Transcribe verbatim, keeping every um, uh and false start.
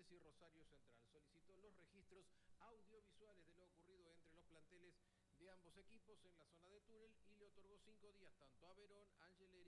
Newell's y Rosario Central. Solicitó los registros audiovisuales de lo ocurrido entre los planteles de ambos equipos en la zona de túnel y le otorgó cinco días tanto a Verón, Angeleri